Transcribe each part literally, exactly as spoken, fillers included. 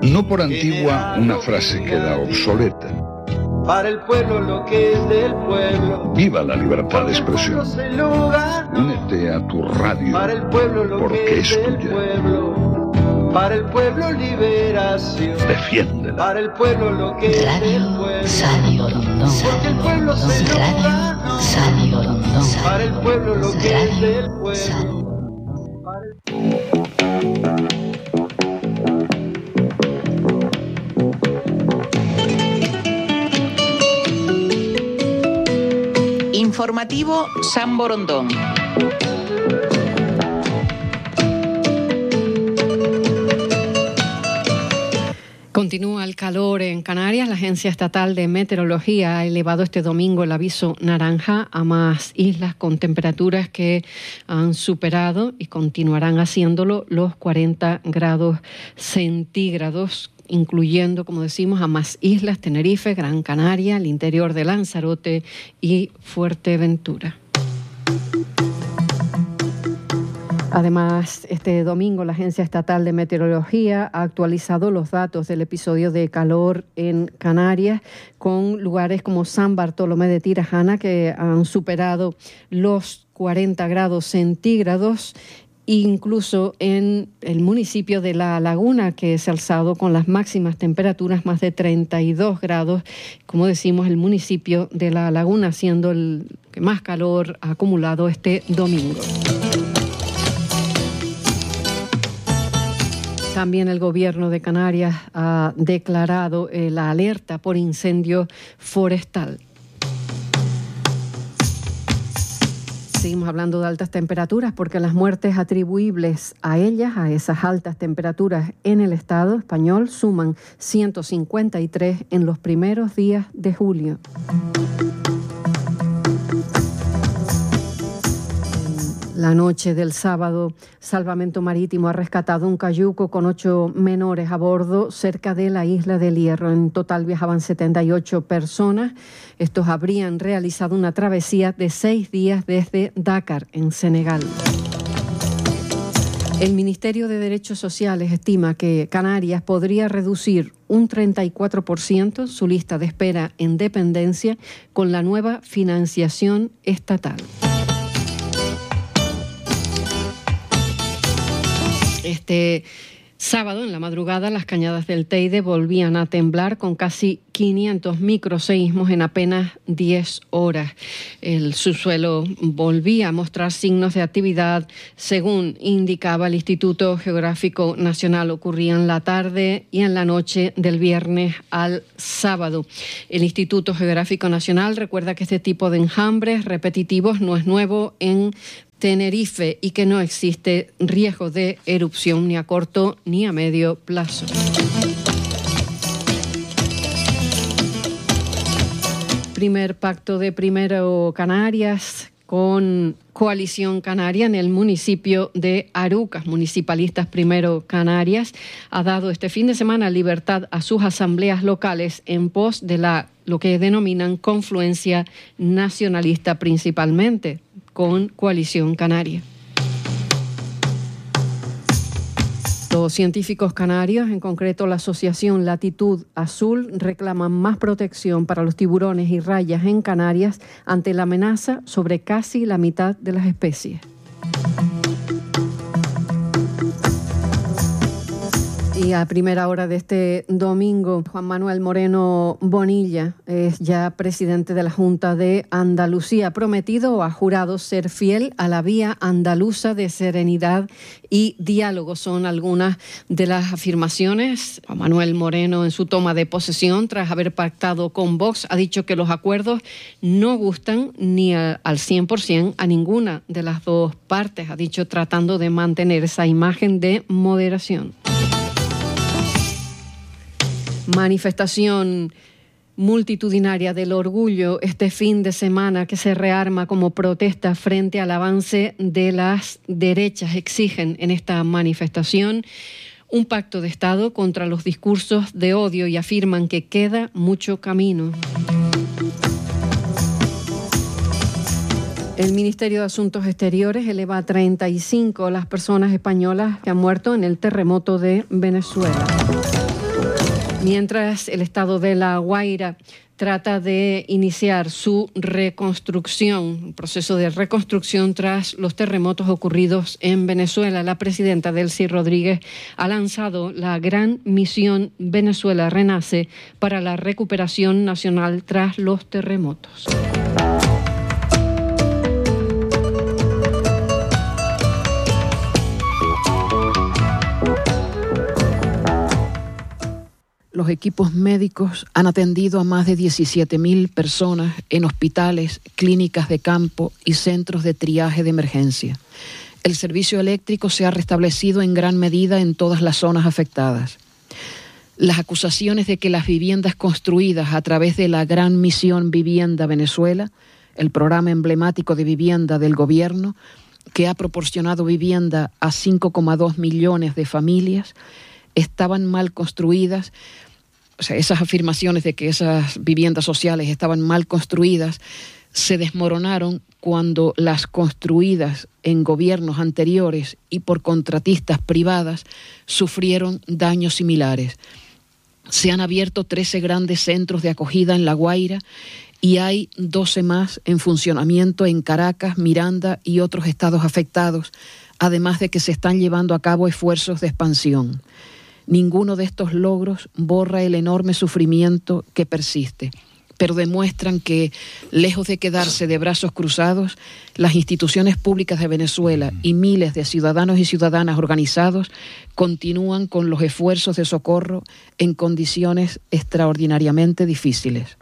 No por antigua una frase queda obsoleta. Para el pueblo lo que es del pueblo. Viva la libertad de expresión. Únete a tu radio. Para el pueblo lo porque que es es del tuya. pueblo. Para el pueblo liberación. Defiéndela. Para el pueblo lo que es del pueblo. Radio Rondón. Porque el pueblo se lo Radio ganó. Radio Rondón. Para el pueblo lo que Radio es del pueblo. Sal- Para el... Informativo San Borondón. Continúa el calor en Canarias. La Agencia Estatal de Meteorología ha elevado este domingo el aviso naranja a más islas con temperaturas que han superado y continuarán haciéndolo los cuarenta grados centígrados, incluyendo, como decimos, a más islas: Tenerife, Gran Canaria, el interior de Lanzarote y Fuerteventura. Además, este domingo la Agencia Estatal de Meteorología ha actualizado los datos del episodio de calor en Canarias, con lugares como San Bartolomé de Tirajana que han superado los cuarenta grados centígrados. Incluso en el municipio de La Laguna, que se ha alzado con las máximas temperaturas más de treinta y dos grados, como decimos, el municipio de La Laguna siendo el que más calor ha acumulado este domingo. También el gobierno de Canarias ha declarado eh, la alerta por incendio forestal. Seguimos hablando de altas temperaturas porque las muertes atribuibles a ellas, a esas altas temperaturas en el Estado español, suman ciento cincuenta y tres en los primeros días de julio. La noche del sábado, Salvamento Marítimo ha resctado un cayuco con ocho menores a bordo cerca de la isla del Hierro. En total viajaban setenta y ocho personas. Estos habrían realizado una travesía de seis días desde Dakar, en Senegal. El Ministerio de Derechos Sociales estima que Canarias podría reducir un treinta y cuatro por ciento su lista de espera en dependencia con la nueva financiación estatal. Este sábado, en la madrugada, las cañadas del Teide volvían a temblar con casi quinientos microseísmos en apenas diez horas. El subsuelo volvía a mostrar signos de actividad, según indicaba el Instituto Geográfico Nacional. Ocurría en la tarde y en la noche del viernes al sábado. El Instituto Geográfico Nacional recuerda que este tipo de enjambres repetitivos no es nuevo en Tenerife y que no existe riesgo de erupción ni a corto ni a medio plazo. Primer pacto de Primero Canarias con Coalición Canaria en el municipio de Arucas. Municipalistas Primero Canarias ha dado este fin de semana libertad a sus asambleas locales en pos de la lo que denominan confluencia nacionalista, principalmente con Coalición Canaria. Los científicos canarios, en concreto la Asociación Latitud Azul, reclaman más protección para los tiburones y rayas en Canarias ante la amenaza sobre casi la mitad de las especies. Y a primera hora de este domingo, Juan Manuel Moreno Bonilla es ya presidente de la Junta de Andalucía. Ha prometido o ha jurado ser fiel a la vía andaluza de serenidad y diálogo. Son algunas de las afirmaciones. Juan Manuel Moreno, en su toma de posesión, tras haber pactado con Vox, ha dicho que los acuerdos no gustan ni a, al cien por ciento a ninguna de las dos partes. Ha dicho tratando de mantener esa imagen de moderación. Manifestación multitudinaria del orgullo este fin de semana que se rearma como protesta frente al avance de las derechas. Exigen en esta manifestación un pacto de Estado contra los discursos de odio y afirman que queda mucho camino. El Ministerio de Asuntos Exteriores eleva a treinta y cinco las personas españolas que han muerto en el terremoto de Venezuela. Mientras el estado de La Guaira trata de iniciar su reconstrucción, un proceso de reconstrucción tras los terremotos ocurridos en Venezuela, la presidenta Delcy Rodríguez ha lanzado la gran misión Venezuela Renace para la recuperación nacional tras los terremotos. Los equipos médicos han atendido a más de diecisiete mil personas en hospitales, clínicas de campo y centros de triaje de emergencia. El servicio eléctrico se ha restablecido en gran medida en todas las zonas afectadas. Las acusaciones de que las viviendas construidas a través de la Gran Misión Vivienda Venezuela, el programa emblemático de vivienda del gobierno, que ha proporcionado vivienda a cinco coma dos millones de familias, estaban mal construidas. O sea, esas afirmaciones de que esas viviendas sociales estaban mal construidas se desmoronaron cuando las construidas en gobiernos anteriores y por contratistas privadas sufrieron daños similares. Se han abierto trece grandes centros de acogida en La Guaira y hay doce más en funcionamiento en Caracas, Miranda y otros estados afectados, además de que se están llevando a cabo esfuerzos de expansión. Ninguno de estos logros borra el enorme sufrimiento que persiste, pero demuestran que, lejos de quedarse de brazos cruzados, las instituciones públicas de Venezuela y miles de ciudadanos y ciudadanas organizados continúan con los esfuerzos de socorro en condiciones extraordinariamente difíciles.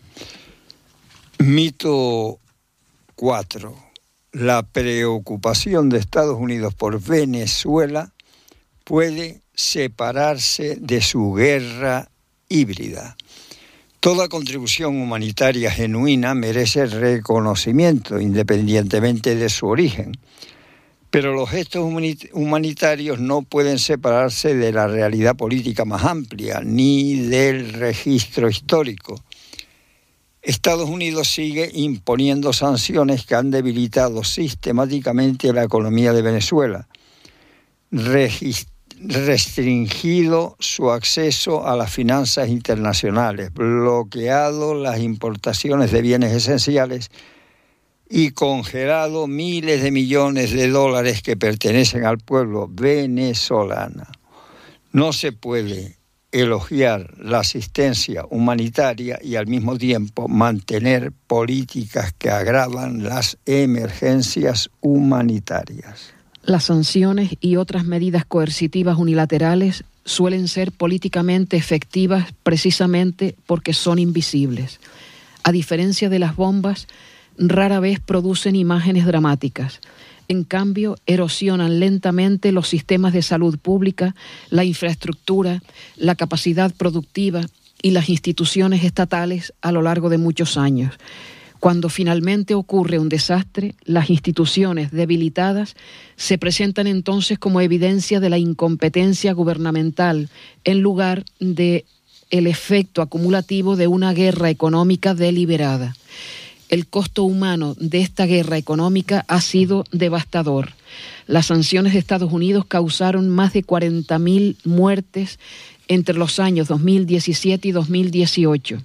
Mito cuatro. La preocupación de Estados Unidos por Venezuela puede separarse de su guerra híbrida. Toda contribución humanitaria genuina merece reconocimiento, independientemente de su origen. Pero los gestos humanitarios no pueden separarse de la realidad política más amplia, ni del registro histórico. Estados Unidos sigue imponiendo sanciones que han debilitado sistemáticamente la economía de Venezuela, Regist- restringido su acceso a las finanzas internacionales, bloqueado las importaciones de bienes esenciales y congelado miles de millones de dólares que pertenecen al pueblo venezolano. No se puede elogiar la asistencia humanitaria y al mismo tiempo mantener políticas que agravan las emergencias humanitarias. Las sanciones y otras medidas coercitivas unilaterales suelen ser políticamente efectivas precisamente porque son invisibles. A diferencia de las bombas, rara vez producen imágenes dramáticas. En cambio, erosionan lentamente los sistemas de salud pública, la infraestructura, la capacidad productiva y las instituciones estatales a lo largo de muchos años. Cuando finalmente ocurre un desastre, las instituciones debilitadas se presentan entonces como evidencia de la incompetencia gubernamental en lugar de el efecto acumulativo de una guerra económica deliberada. El costo humano de esta guerra económica ha sido devastador. Las sanciones de Estados Unidos causaron más de cuarenta mil muertes entre los años dos mil diecisiete y dos mil dieciocho.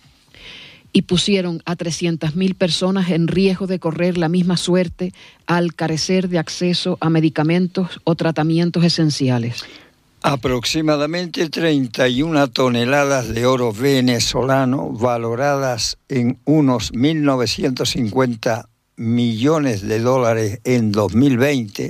Y pusieron a trescientas mil personas en riesgo de correr la misma suerte al carecer de acceso a medicamentos o tratamientos esenciales. Aproximadamente treinta y una toneladas de oro venezolano, valoradas en unos mil novecientos cincuenta millones de dólares en dos mil veinte,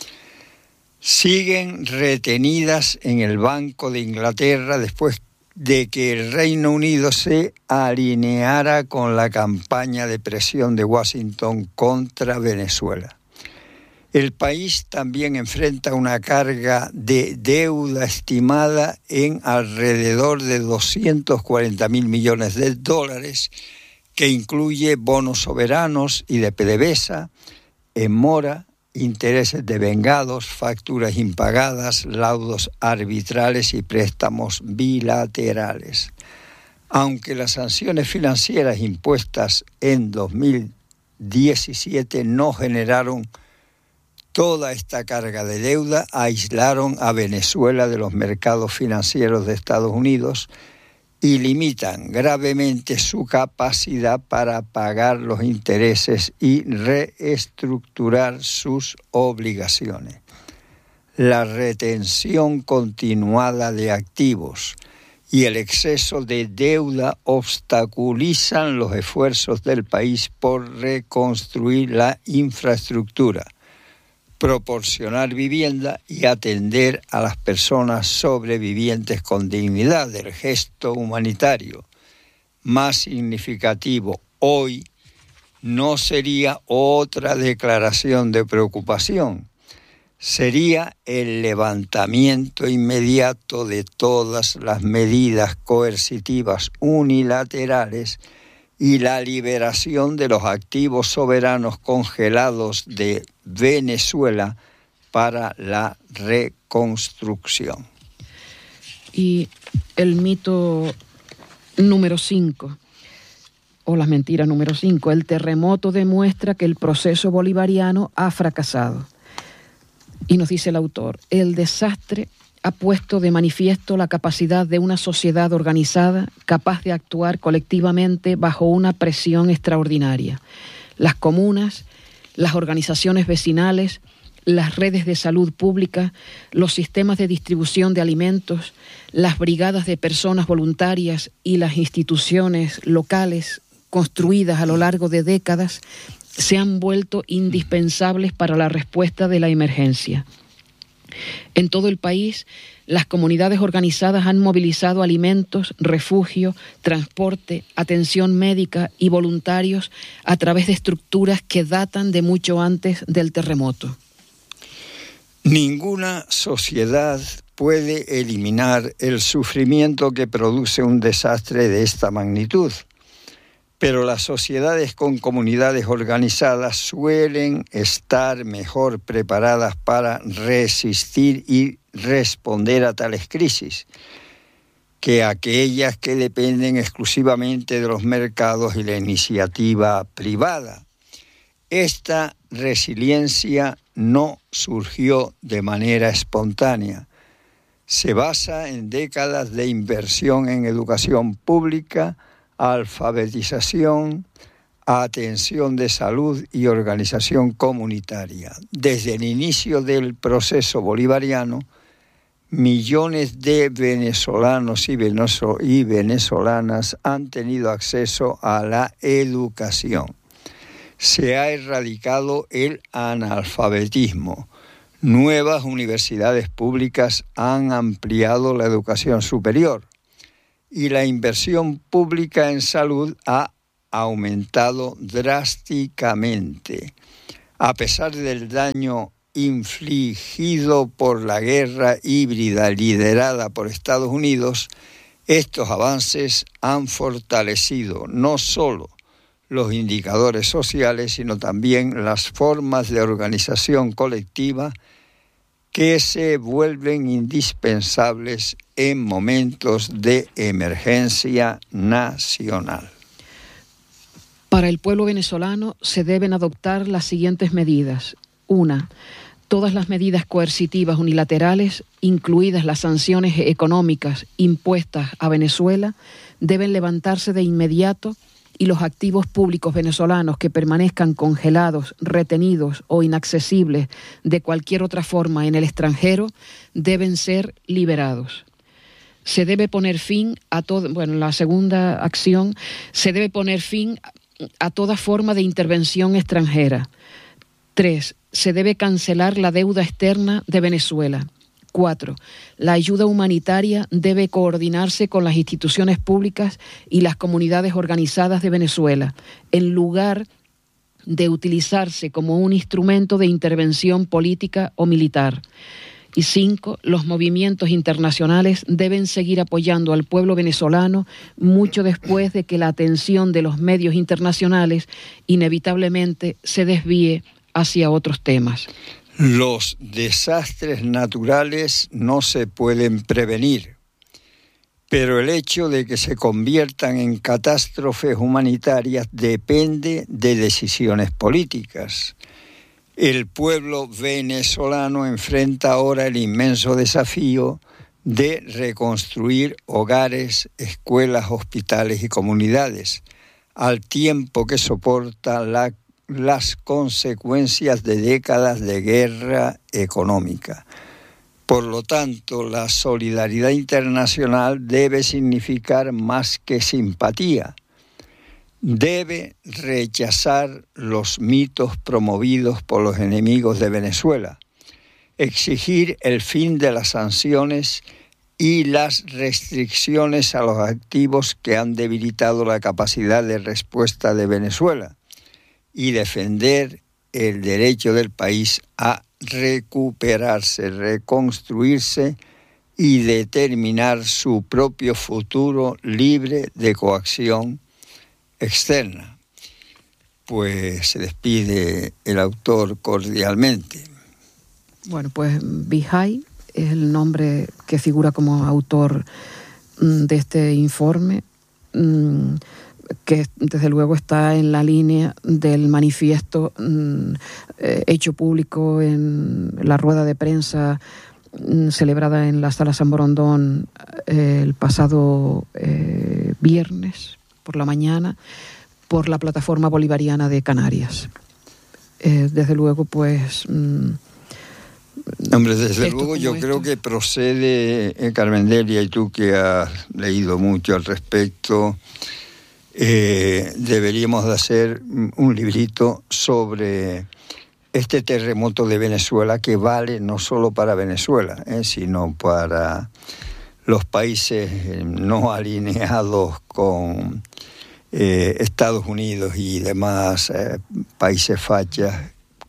siguen retenidas en el Banco de Inglaterra después de que el Reino Unido se alineara con la campaña de presión de Washington contra Venezuela. El país también enfrenta una carga de deuda estimada en alrededor de doscientos cuarenta mil millones de dólares, que incluye bonos soberanos y de PDVSA, en mora, intereses devengados, facturas impagadas, laudos arbitrales y préstamos bilaterales. Aunque las sanciones financieras impuestas en dos mil diecisiete no generaron Toda esta carga de deuda aislaron a Venezuela de los mercados financieros de Estados Unidos y limitan gravemente su capacidad para pagar los intereses y reestructurar sus obligaciones. La retención continuada de activos y el exceso de deuda obstaculizan los esfuerzos del país por reconstruir la infraestructura, proporcionar vivienda y atender a las personas sobrevivientes con dignidad. El gesto humanitario más significativo hoy no sería otra declaración de preocupación, sería el levantamiento inmediato de todas las medidas coercitivas unilaterales y la liberación de los activos soberanos congelados de Venezuela para la reconstrucción. Y el mito número cinco, o la mentira número cinco, el terremoto demuestra que el proceso bolivariano ha fracasado. Y nos dice el autor, el desastre ha puesto de manifiesto la capacidad de una sociedad organizada capaz de actuar colectivamente bajo una presión extraordinaria. Las comunas, las organizaciones vecinales, las redes de salud pública, los sistemas de distribución de alimentos, las brigadas de personas voluntarias y las instituciones locales construidas a lo largo de décadas se han vuelto indispensables para la respuesta de la emergencia. En todo el país, las comunidades organizadas han movilizado alimentos, refugio, transporte, atención médica y voluntarios a través de estructuras que datan de mucho antes del terremoto. Ninguna sociedad puede eliminar el sufrimiento que produce un desastre de esta magnitud, pero las sociedades con comunidades organizadas suelen estar mejor preparadas para resistir y responder a tales crisis que aquellas que dependen exclusivamente de los mercados y la iniciativa privada. Esta resiliencia no surgió de manera espontánea. Se basa en décadas de inversión en educación pública, alfabetización, atención de salud y organización comunitaria. Desde el inicio del proceso bolivariano, millones de venezolanos y venezolanas han tenido acceso a la educación. Se ha erradicado el analfabetismo. Nuevas universidades públicas han ampliado la educación superior. Y la inversión pública en salud ha aumentado drásticamente. A pesar del daño infligido por la guerra híbrida liderada por Estados Unidos, estos avances han fortalecido no solo los indicadores sociales, sino también las formas de organización colectiva que se vuelven indispensables en momentos de emergencia nacional. Para el pueblo venezolano se deben adoptar las siguientes medidas. Una, todas las medidas coercitivas unilaterales, incluidas las sanciones económicas impuestas a Venezuela, deben levantarse de inmediato y los activos públicos venezolanos que permanezcan congelados, retenidos o inaccesibles de cualquier otra forma en el extranjero deben ser liberados. Se debe poner fin a todo, bueno, la segunda acción, se debe poner fin a toda forma de intervención extranjera. Tres, se debe cancelar la deuda externa de Venezuela. Cuatro, la ayuda humanitaria debe coordinarse con las instituciones públicas y las comunidades organizadas de Venezuela, en lugar de utilizarse como un instrumento de intervención política o militar. Y cinco, los movimientos internacionales deben seguir apoyando al pueblo venezolano mucho después de que la atención de los medios internacionales inevitablemente se desvíe hacia otros temas. Los desastres naturales no se pueden prevenir, pero el hecho de que se conviertan en catástrofes humanitarias depende de decisiones políticas. El pueblo venezolano enfrenta ahora el inmenso desafío de reconstruir hogares, escuelas, hospitales y comunidades, al tiempo que soporta la, las consecuencias de décadas de guerra económica. Por lo tanto, la solidaridad internacional debe significar más que simpatía. Debe rechazar los mitos promovidos por los enemigos de Venezuela, exigir el fin de las sanciones y las restricciones a los activos que han debilitado la capacidad de respuesta de Venezuela y defender el derecho del país a recuperarse, reconstruirse y determinar su propio futuro libre de coacción externa. Pues se despide el autor cordialmente. Bueno, pues Vijay es el nombre que figura como autor mm, de este informe, mm, que desde luego está en la línea del manifiesto mm, eh, hecho público en la rueda de prensa mm, celebrada en la Sala San Borondón eh, el pasado eh, viernes por la mañana por la Plataforma Bolivariana de Canarias. Eh, desde luego, pues... Mm, Hombre, desde luego yo esto. creo que procede, eh, Carmen Delia, y tú que has leído mucho al respecto, eh, deberíamos de hacer un librito sobre este terremoto de Venezuela que vale no solo para Venezuela, eh, sino para los países eh, no alineados con eh, Estados Unidos y demás eh, países fachas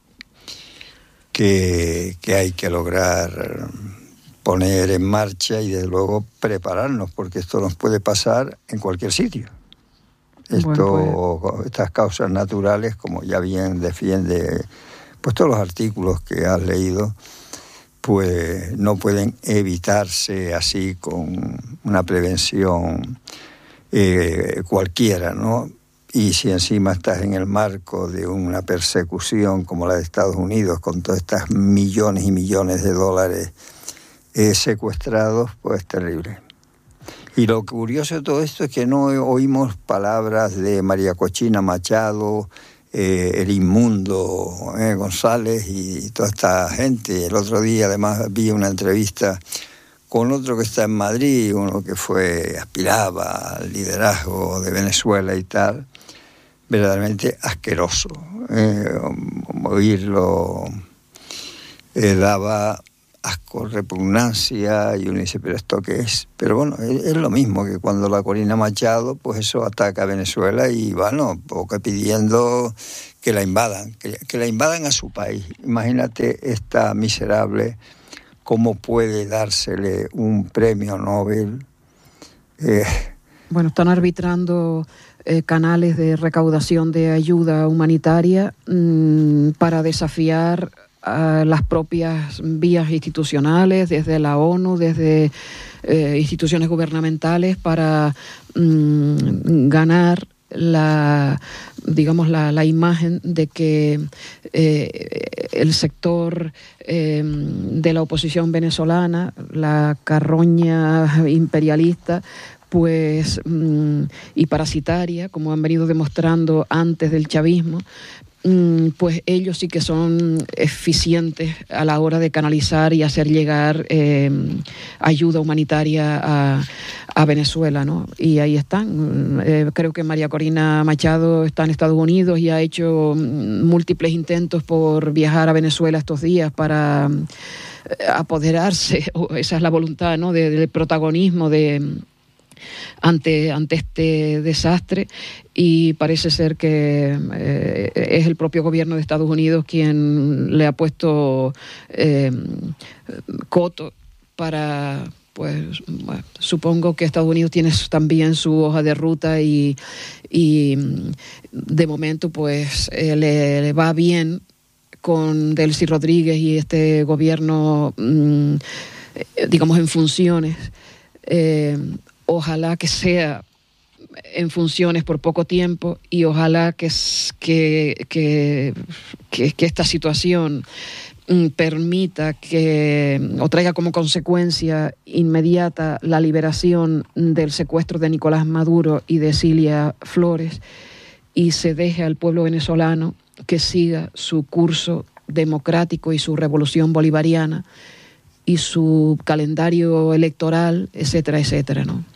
que, que hay que lograr poner en marcha y desde luego prepararnos, porque esto nos puede pasar en cualquier sitio. Esto, bueno, pues... Estas causas naturales, como ya bien defiende pues todos los artículos que has leído, pues no pueden evitarse así con una prevención eh, cualquiera, ¿no? Y si encima estás en el marco de una persecución como la de Estados Unidos, con todas estas millones y millones de dólares eh, secuestrados, pues terrible. Y lo curioso de todo esto es que no oímos palabras de María Cochina Machado, eh, el inmundo eh, González y toda esta gente. El otro día además vi una entrevista con otro que está en Madrid, uno que fue aspiraba al liderazgo de Venezuela y tal. Verdaderamente asqueroso. Eh, oírlo eh, daba asco, repugnancia, y uno dice, ¿pero esto qué es? Pero bueno, es, es lo mismo que cuando la Corina Machado, pues eso ataca a Venezuela y bueno, porque pidiendo que la invadan, que, que la invadan a su país. Imagínate esta miserable, cómo puede dársele un premio Nobel. Eh, bueno, están arbitrando eh, canales de recaudación de ayuda humanitaria mmm, para desafiar a las propias vías institucionales, desde la ONU, desde eh, instituciones gubernamentales, para mmm, ganar la, digamos, la, la imagen de que eh, el sector eh, de la oposición venezolana, la carroña imperialista, pues mmm, y parasitaria, como han venido demostrando antes del chavismo, mmm, pues ellos sí que son eficientes a la hora de canalizar y hacer llegar eh, ayuda humanitaria a, a Venezuela, ¿no? Y ahí están. Eh, creo que María Corina Machado está en Estados Unidos y ha hecho múltiples intentos por viajar a Venezuela estos días para apoderarse, esa es la voluntad, ¿no?, de, del protagonismo de ante ante este desastre, y parece ser que eh, es el propio gobierno de Estados Unidos quien le ha puesto eh, coto para, pues bueno, supongo que Estados Unidos tiene también su hoja de ruta y, y de momento pues eh, le, le va bien con Delcy Rodríguez y este gobierno mmm, digamos en funciones. eh, Ojalá que sea en funciones por poco tiempo y ojalá que, que, que, que, que esta situación permita que o traiga como consecuencia inmediata la liberación del secuestro de Nicolás Maduro y de Cilia Flores y se deje al pueblo venezolano que siga su curso democrático y su revolución bolivariana y su calendario electoral, etcétera, etcétera, ¿no?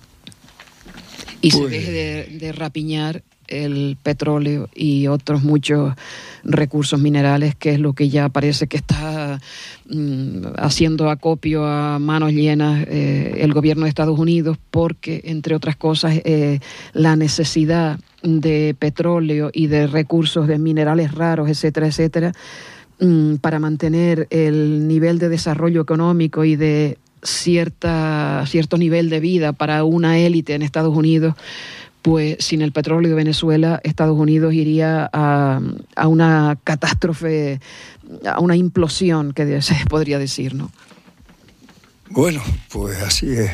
Y pues... se deje de, de rapiñar el petróleo y otros muchos recursos minerales, que es lo que ya parece que está mm, haciendo acopio a manos llenas eh, el gobierno de Estados Unidos, porque, entre otras cosas, eh, la necesidad de petróleo y de recursos de minerales raros, etcétera, etcétera, mm, para mantener el nivel de desarrollo económico y de cierta, cierto nivel de vida para una élite en Estados Unidos, pues sin el petróleo de Venezuela, Estados Unidos iría a, a una catástrofe, a una implosión, que se podría decir, ¿no? Bueno, pues así es.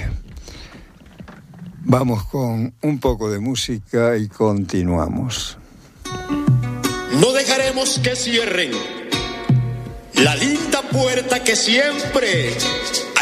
Vamos con un poco de música y continuamos. No dejaremos que cierren la linda puerta que siempre